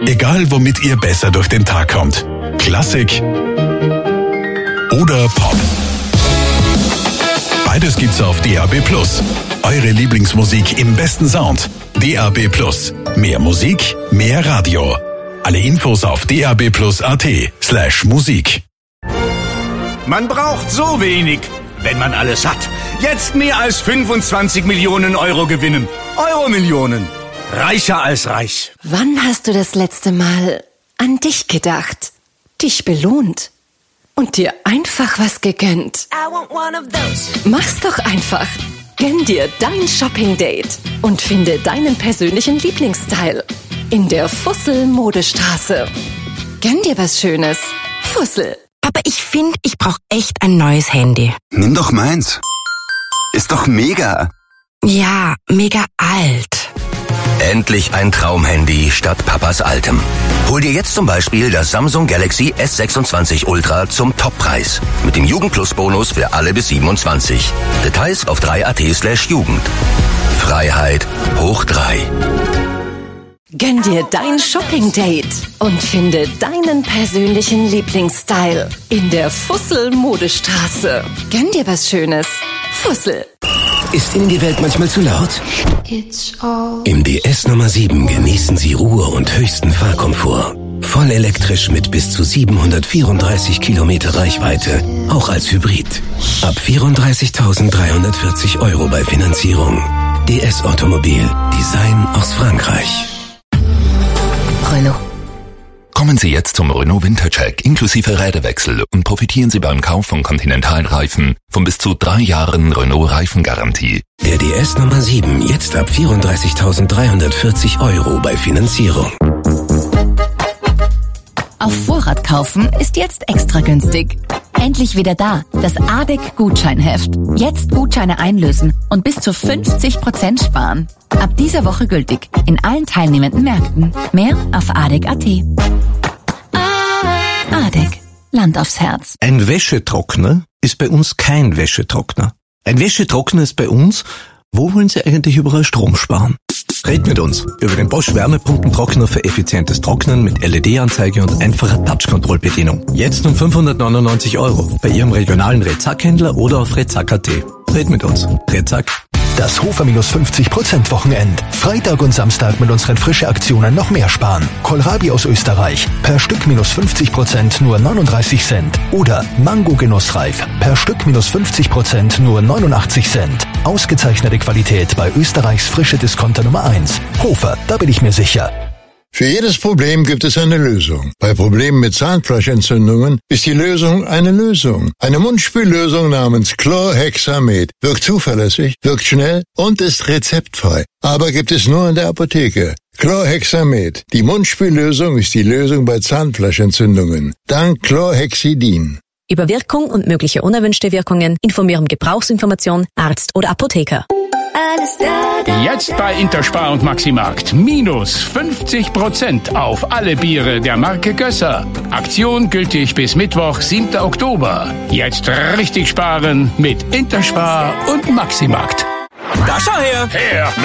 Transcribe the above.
Egal, womit ihr besser durch den Tag kommt. Klassik oder Pop. Beides gibt's auf DAB+. Eure Lieblingsmusik im besten Sound. DAB+. Mehr Musik, mehr Radio. Alle Infos auf dab+at/Musik. Man braucht so wenig, wenn man alles hat. Jetzt mehr als 25 Millionen Euro gewinnen. Euro-Millionen. Reicher als reich. Wann hast du das letzte Mal an dich gedacht? Dich belohnt? Und dir einfach was gegönnt? Mach's doch einfach. Gönn dir dein Shopping-Date und finde deinen persönlichen Lieblingsstyle in der Fussel-Modestraße. Gönn dir was Schönes. Fussel. Papa, ich finde, ich brauche echt ein neues Handy. Nimm doch meins. Ist doch mega. Ja, mega alt. Endlich ein Traumhandy statt Papas altem. Hol dir jetzt zum Beispiel das Samsung Galaxy S26 Ultra zum Toppreis. Mit dem Jugend-Plus-Bonus für alle bis 27. Details auf 3at/Jugend. Freiheit hoch 3. Gönn dir dein Shopping-Date und finde deinen persönlichen Lieblingsstyle in der Fussel-Modestraße. Gönn dir was Schönes. Fussel. Ist Ihnen die Welt manchmal zu laut? Im DS Nummer 7 genießen Sie Ruhe und höchsten Fahrkomfort. Voll elektrisch mit bis zu 734 Kilometer Reichweite, auch als Hybrid. Ab 34.340 Euro bei Finanzierung. DS Automobil. Design aus Frankreich. Renault. Kommen Sie jetzt zum Renault Wintercheck inklusive Räderwechsel und profitieren Sie beim Kauf von Continental-Reifen von bis zu 3 Jahren Renault-Reifengarantie. Der DS Nummer 7 jetzt ab 34.340 Euro bei Finanzierung. Auf Vorrat kaufen ist jetzt extra günstig. Endlich wieder da, das ADEC-Gutscheinheft. Jetzt Gutscheine einlösen und bis zu 50% sparen. Ab dieser Woche gültig in allen teilnehmenden Märkten. Mehr auf ADEC.at. ADEC. Land aufs Herz. Ein Wäschetrockner ist bei uns kein Wäschetrockner. Ein Wäschetrockner ist bei uns, wo wollen Sie eigentlich überall Strom sparen? Red mit uns über den Bosch Wärmepumpentrockner für effizientes Trocknen mit LED-Anzeige und einfacher Touch-Control-Bedienung. Jetzt um 599 Euro bei Ihrem regionalen Redzack-Händler oder auf redzack.at. Red mit uns. Redzack. Das Hofer-50% Wochenend. Freitag und Samstag mit unseren Frische-Aktionen noch mehr sparen. Kohlrabi aus Österreich. Per Stück -50% nur 39 Cent. Oder Mango-Genussreif. Per Stück -50% nur 89 Cent. Ausgezeichnete Qualität bei Österreichs frische Discounter Nummer 1. Hofer, da bin ich mir sicher. Für jedes Problem gibt es eine Lösung. Bei Problemen mit Zahnfleischentzündungen ist die Lösung eine Lösung. Eine Mundspüllösung namens Chlorhexamet. Wirkt zuverlässig, wirkt schnell und ist rezeptfrei. Aber gibt es nur in der Apotheke. Chlorhexamet. Die Mundspüllösung ist die Lösung bei Zahnfleischentzündungen. Dank Chlorhexidin. Über Wirkung und mögliche unerwünschte Wirkungen informieren Gebrauchsinformation, Arzt oder Apotheker. Jetzt bei Interspar und Maximarkt minus 50% auf alle Biere der Marke Gösser. Aktion gültig bis Mittwoch, 7. Oktober. Jetzt richtig sparen mit Interspar und Maximarkt. Da schau her!